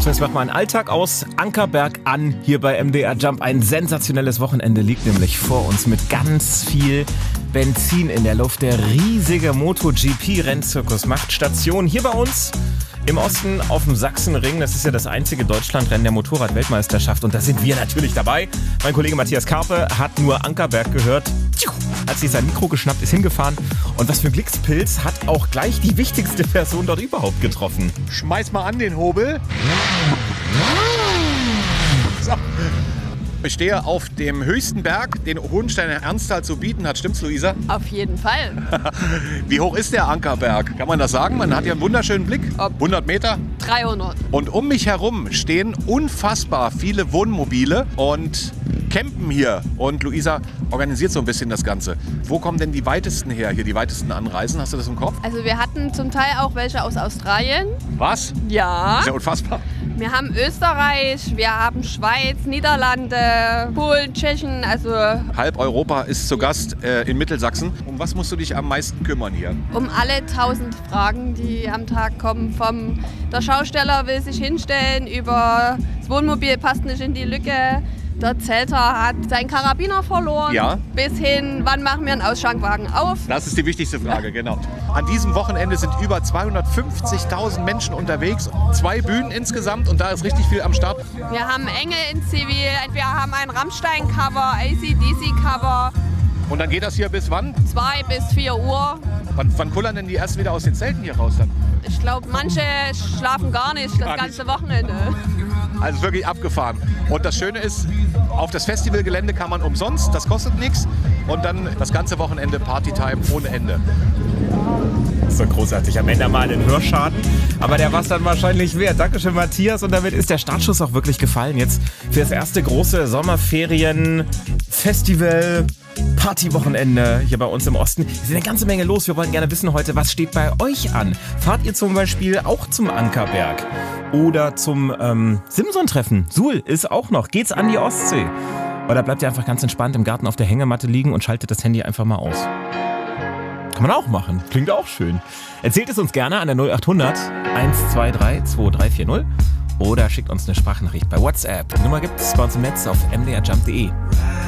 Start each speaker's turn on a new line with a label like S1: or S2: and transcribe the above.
S1: Das macht mal einen Alltag aus Ankerberg an, hier bei MDR Jump. Ein sensationelles Wochenende liegt nämlich vor uns mit ganz viel Benzin in der Luft. Der riesige MotoGP-Rennzirkus macht Station hier bei uns im Osten auf dem Sachsenring. Das ist ja das einzige Deutschlandrennen der Motorrad-Weltmeisterschaft und da sind wir natürlich dabei. Mein Kollege Matthias Karpe hat nur Ankerberg gehört, hat sich sein Mikro geschnappt, ist hingefahren und was für ein Glückspilz, hat auch gleich die wichtigste Person dort überhaupt getroffen.
S2: Schmeiß mal an den Hobel. So. Ich stehe auf dem höchsten Berg, den Hohensteiner Ernsthal zu bieten hat. Stimmt's, Luisa?
S3: Auf jeden Fall.
S2: Wie hoch ist der Ankerberg? Kann man das sagen? Man hat ja einen wunderschönen Blick. 100 Meter?
S3: 300.
S2: Und um mich herum stehen unfassbar viele Wohnmobile und campen hier. Und Luisa organisiert so ein bisschen das Ganze. Wo kommen denn die weitesten her, hier die weitesten Anreisen? Hast du das im Kopf?
S3: Also wir hatten zum Teil auch welche aus Australien.
S2: Was?
S3: Ja.
S2: Das ist ja unfassbar.
S3: Wir haben Österreich, wir haben Schweiz, Niederlande, Polen, Tschechien, also
S2: Halb Europa ist zu Gast in Mittelsachsen. Um was musst du dich am meisten kümmern hier?
S3: um alle 1000 Fragen, die am Tag kommen. Der Schausteller will sich hinstellen, über das Wohnmobil passt nicht in die Lücke, der Zelter hat seinen Karabiner verloren,
S2: Ja.
S3: bis hin, wann machen wir einen Ausschankwagen auf?
S2: Das ist die wichtigste Frage, genau. An diesem Wochenende sind über 250.000 Menschen unterwegs. 2 Bühnen insgesamt und da ist richtig viel am Start.
S3: Wir haben Engel in Zivil, wir haben ein Rammstein-Cover, ACDC-Cover,
S2: Und dann geht das hier bis wann?
S3: 2 bis 4 Uhr.
S2: Wann kullern denn die erst wieder aus den Zelten hier raus dann?
S3: Ich glaube, manche schlafen gar nicht das ganze Wochenende.
S2: Also wirklich abgefahren. Und das Schöne ist, auf das Festivalgelände kann man umsonst, das kostet nichts. Und dann das ganze Wochenende Partytime ohne Ende.
S1: So großartig. Am Ende mal einen Hörschaden, aber der war es dann wahrscheinlich wert. Dankeschön, Matthias. Und damit ist der Startschuss auch wirklich gefallen. Jetzt für das erste große Sommerferien-Festival. Partywochenende hier bei uns im Osten. Es ist eine ganze Menge los. Wir wollen gerne wissen heute, was steht bei euch an? Fahrt ihr zum Beispiel auch zum Ankerberg? Oder zum Simson-Treffen? Suhl ist auch noch. Geht's an die Ostsee? Oder bleibt ihr einfach ganz entspannt im Garten auf der Hängematte liegen und schaltet das Handy einfach mal aus? Kann man auch machen. Klingt auch schön. Erzählt es uns gerne an der 0800 123 2340 oder schickt uns eine Sprachnachricht bei WhatsApp. Die Nummer gibt es bei uns im Netz auf mdrjump.de.